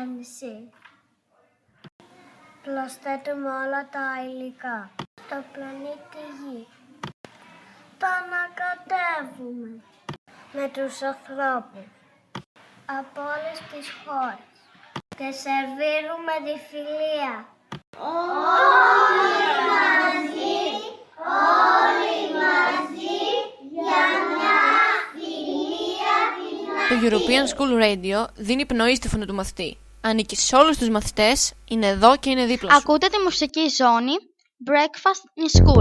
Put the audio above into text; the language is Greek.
νησί. Προσθέτουμε όλα τα υλικά στο πλανήτη Γη. Τα ανακατεύουμε με τους ανθρώπους από όλες τις χώρες και σερβίρουμε τη φιλία. Όλοι μαζί για μια φιλία δυνατή. Το European School Radio δίνει πνοή στη φωνή του μαθητή. Ανήκει σε όλους τους μαθητές, είναι εδώ και είναι δίπλα σου. Ακούτε τη μουσική ζώνη Breakfast in School.